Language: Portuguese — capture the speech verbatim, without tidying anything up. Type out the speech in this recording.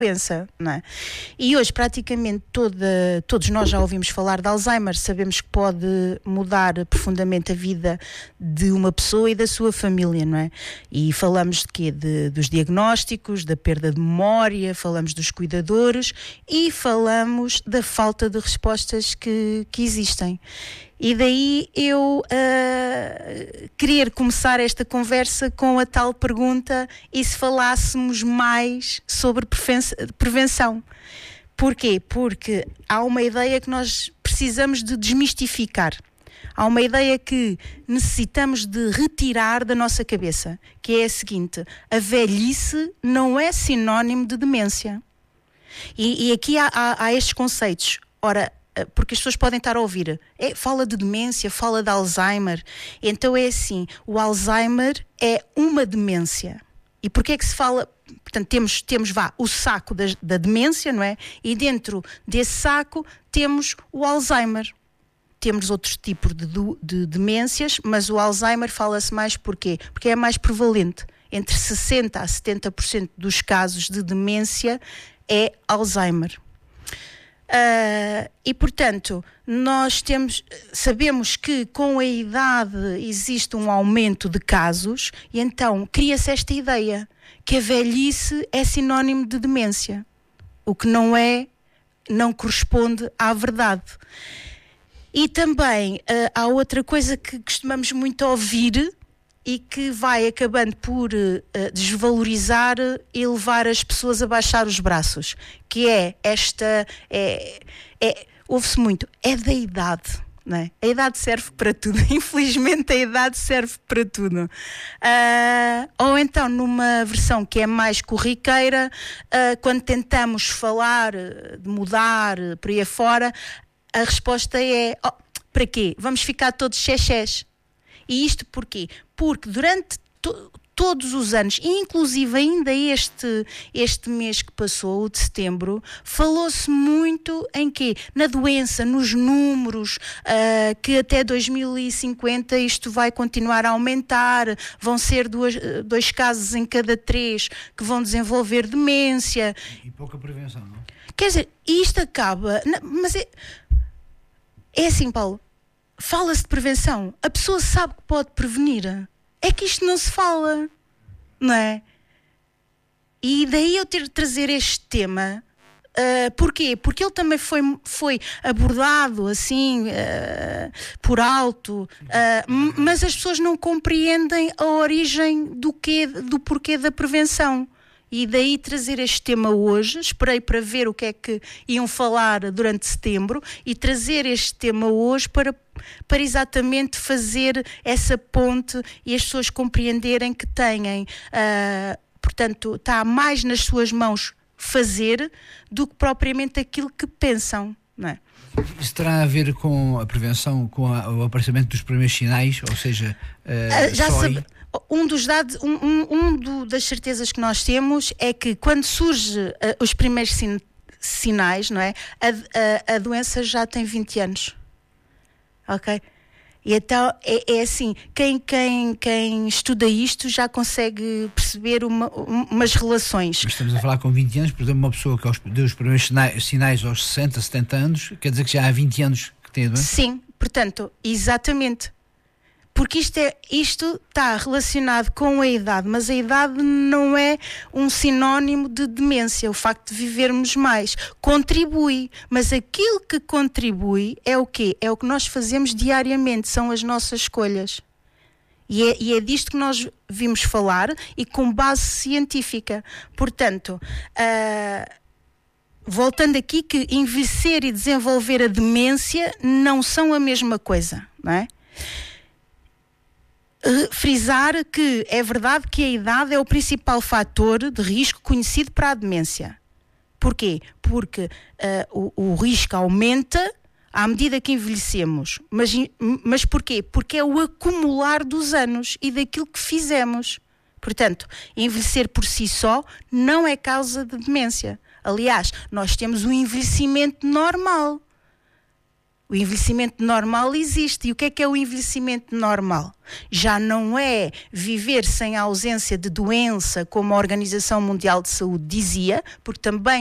doença, não é? E hoje praticamente toda, todos nós já ouvimos falar de Alzheimer, sabemos que pode mudar profundamente a vida de uma pessoa e da sua família, não é? E falamos de quê? De, dos diagnósticos, da perda de memória, falamos dos cuidadores e falamos da falta de respostas que, que existem. E daí eu uh, querer começar esta conversa com a tal pergunta: e se falássemos mais sobre prevenção? Porquê? Porque há uma ideia que nós precisamos de desmistificar. Há uma ideia que necessitamos de retirar da nossa cabeça, que é a seguinte: a velhice não é sinónimo de demência. E, e aqui há, há, há estes conceitos. Ora, porque as pessoas podem estar a ouvir, é, fala de demência, fala de Alzheimer. Então é assim, o Alzheimer é uma demência. E porquê é que se fala? Portanto, temos, temos vá, o saco da, da demência, não é? E dentro desse saco temos o Alzheimer. Temos outros tipos de, de demências, mas o Alzheimer fala-se mais porquê? Porque é mais prevalente. Entre sessenta por cento a setenta por cento dos casos de demência é Alzheimer. Uh, e portanto nós temos, sabemos que com a idade existe um aumento de casos e então cria-se esta ideia que a velhice é sinónimo de demência, o que não é, não corresponde à verdade. E também uh, há outra coisa que costumamos muito ouvir e que vai acabando por uh, desvalorizar e levar as pessoas a baixar os braços, que é esta, é, é, ouve-se muito, é da idade, não é? A idade serve para tudo, infelizmente a idade serve para tudo. Uh, ou então numa versão que é mais corriqueira, uh, quando tentamos falar de mudar por aí afora, a resposta é, oh, para quê? Vamos ficar todos xexés. E isto porquê? Porque durante to- todos os anos, inclusive ainda este, este mês que passou, o de setembro, falou-se muito em quê? Na doença, nos números, uh, que até dois mil e cinquenta isto vai continuar a aumentar, vão ser duas, dois casos em cada três que vão desenvolver demência. E, e pouca prevenção, não? Quer dizer, isto acaba... Mas é, é assim, Paulo, fala-se de prevenção, a pessoa sabe que pode prevenir, é que isto não se fala, não é? E daí eu ter de trazer este tema, uh, porquê? Porque ele também foi, foi abordado assim, uh, por alto, uh, m- mas as pessoas não compreendem a origem do, quê, do porquê da prevenção. E daí trazer este tema hoje, esperei para ver o que é que iam falar durante setembro e trazer este tema hoje para, para exatamente fazer essa ponte e as pessoas compreenderem que têm, uh, portanto, está mais nas suas mãos fazer do que propriamente aquilo que pensam, não é? Isso terá a ver com a prevenção, com a, o aparecimento dos primeiros sinais, ou seja, uh, uh, já só sabe... aí... Um dos dados, um, um, um do, das certezas que nós temos é que quando surge uh, os primeiros sin, sinais, não é? A, a, a doença já tem vinte anos. Ok? E então é, é assim, quem, quem, quem estuda isto já consegue perceber uma, umas relações. Mas estamos a falar com vinte anos, por exemplo, uma pessoa que aos, deu os primeiros sinais, sinais aos sessenta, setenta anos, quer dizer que já há vinte anos que tem a doença? Sim, portanto, exatamente. Porque isto, é, isto está relacionado com a idade, mas a idade não é um sinónimo de demência. O facto de vivermos mais contribui, mas aquilo que contribui é o quê? É o que nós fazemos diariamente, são as nossas escolhas. E é, e é disto que nós vimos falar e com base científica. Portanto, uh, voltando aqui, que envelhecer e desenvolver a demência não são a mesma coisa, não é? Uh, frisar que é verdade que a idade é o principal fator de risco conhecido para a demência. Porquê? Porque uh, o, o risco aumenta à medida que envelhecemos. Mas, mas porquê? Porque é o acumular dos anos e daquilo que fizemos. Portanto, envelhecer por si só não é causa de demência. Aliás, nós temos um envelhecimento normal. O envelhecimento normal existe. E o que é que é o envelhecimento normal? Já não é viver sem a ausência de doença, como a Organização Mundial de Saúde dizia, porque também